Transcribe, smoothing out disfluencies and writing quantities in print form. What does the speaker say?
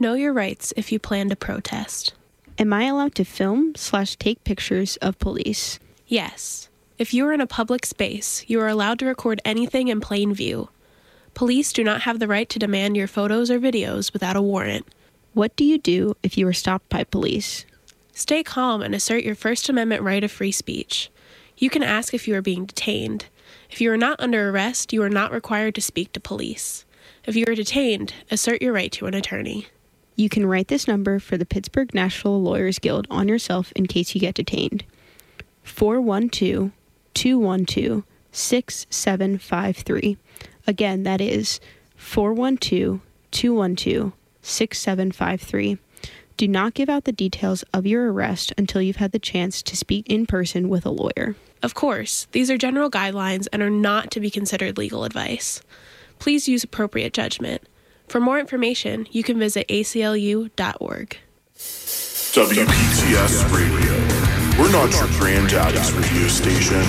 Know your rights if you plan to protest. Am I allowed to film/take pictures of police? Yes. If you are in a public space, you are allowed to record anything in plain view. Police do not have the right to demand your photos or videos without a warrant. What do you do if you are stopped by police? Stay calm and assert your First Amendment right of free speech. You can ask if you are being detained. If you are not under arrest, you are not required to speak to police. If you are detained, assert your right to an attorney. You can write this number for the Pittsburgh National Lawyers Guild on yourself in case you get detained. 412-212-6753. Again, that is 412-212-6753. Do not give out the details of your arrest until you've had the chance to speak in person with a lawyer. Of course, these are general guidelines and are not to be considered legal advice. Please use appropriate judgment. For more information, you can visit aclu.org. WPTS Radio. We're not your granddaddy's radio station.